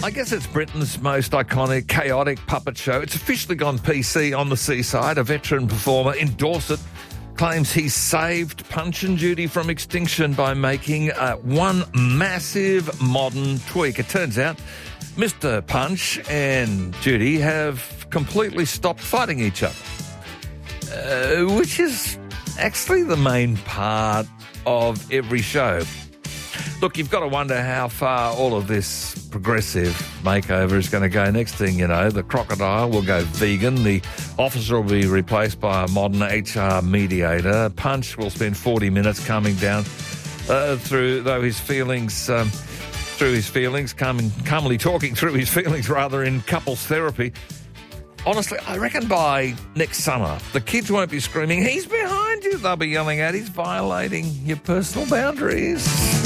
I guess it's Britain's most iconic, chaotic puppet show. It's officially gone PC on the seaside. A veteran performer in Dorset claims he saved Punch and Judy from extinction by making one massive modern tweak. It turns out Mr. Punch and Judy have completely stopped fighting each other, which is actually the main part of every show. Look, you've got to wonder how far all of this progressive makeover is going to go. Next thing you know, the crocodile will go vegan, the officer will be replaced by a modern HR mediator, Punch will spend 40 minutes calming down calmly talking through his feelings rather in couples therapy. Honestly, I reckon by next summer, the kids won't be screaming, "He's behind you." They'll be yelling out, "He's violating your personal boundaries."